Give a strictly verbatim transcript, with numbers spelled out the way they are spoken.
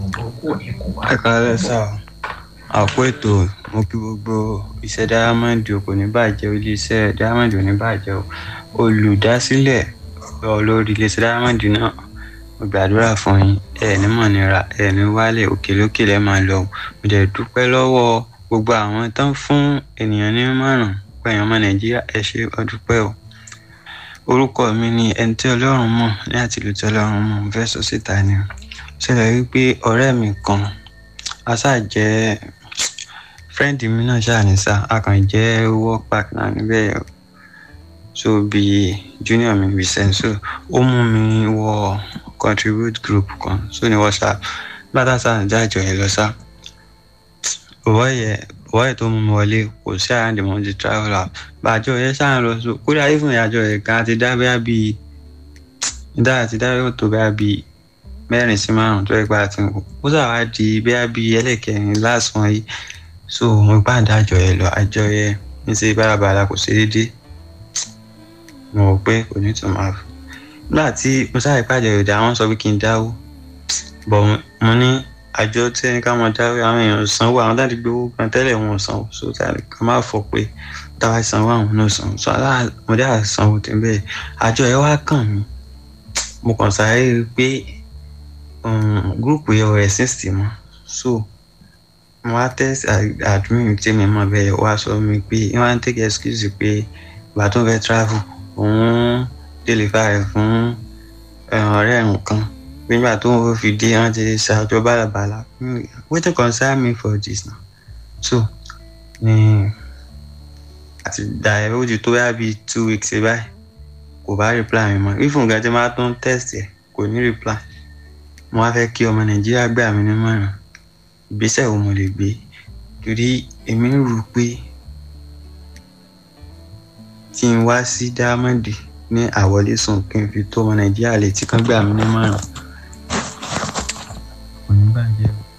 burúkú ò ní kó wá. ẹ káalẹ́ sà àpò ètò mo kí gbogbo iṣẹ́ Diamond kò ní bàjẹ́ iléeṣẹ́ Diamond ò ní bàjẹ́ o olùdásílẹ̀ olórí iléeṣẹ́ Diamond náà mo gbàdúrà fún yín ẹ ní mọ̀ nira ẹ ní wálé òkèlókè lẹ́ máa lọ mo dẹ̀ dúpẹ́ lọ́wọ́ gbogbo àwọn tó ń fún ènìyàn ní mọ̀ràn pẹ̀yàn ọmọ Nàìjíríà ẹ ṣé ó dúpẹ́ o. Orúkọ mi ni ẹni tí Ọlọ́run mọ̀ ní àtìlù tí Ọlọ́run mọ̀ mo fẹ́ sọ síta ni ṣẹlẹ̀ wípé ọ̀rẹ́ mi kan a ṣáà jẹ́ friend mi náà ṣáà ní sá a kàn jẹ́ work partner níbẹ̀ so bí junior mi Vincent so ó mú mi wọ contribute group kan so ní WhatsApp bàtà sáà jájọ yẹn lọ sá ọwọ́ yẹ ọwọ́ yẹ tó mú mi wọlé kò sí àyàndé mo ti travel out bàjọ́ yẹn ṣáà lọ so kódà even ìyàjọ yẹn kan àti dábẹ́á bíi dá àti dábẹ́á tó bẹ́ẹ̀ bíi mẹ́rin sí márùn tó ẹgbàá tí n kò ó sàwá di bẹ́ẹ̀ bíi ẹlẹ́kẹrin last one yìí so mo bá ń dájọ yẹn lọ àjọ yẹn ní ṣe bárabàrà kò ṣe déédéé mo rò pé kò ní tó máa fò nígbà tí mo sáré pàjọ ìdá wọn sọ pé kí n dáwó bọ̀ mo ní àjọ tí ẹni ká mọ dáwó àwọn èèyàn sanwó àwọn dáàdì gbowó kan tẹ́lẹ̀ wọn sanwó so tàbí ká má fọ pé táwa sanwó àwọn náà sanwó so mo dá sanwó tẹ̀ bẹ́ẹ̀ àjọ yẹn wá kàn mí mo kàn sáré rí pé gúrùpù yẹn ọ̀rẹ́ sixty mọ́ so mo wá test admin tí mi mọ̀ bẹ́ẹ̀ wá sọ mi pé wọ́n á take excuse pé ìgbà tó ń fẹ́ travel òun deliver rẹ̀ fún ọ̀rẹ́ nǹkan nígbà tó ń fi dé wọ́n ti ṣàjọ bálabàla wetin concern me for this now so ní àti dàrẹ́ ó ti tó yá bíi two weeks báyìí kò bá reply mi mọ́ if nǹkan tí máa tó ń test ẹ̀ kò ní reply mo wá fẹ́ kí ọmọ Nàìjíríà gbà mí nímọ̀ràn ìgbésẹ̀ wo mo lè gbé torí èmi ń rò pé kí n wá sí Diamond ní àwọlé sùn kí n fi tó ọmọ Nàìjíríà létí kán gbà mí nímọ̀ràn kò ní bàjẹ́ o.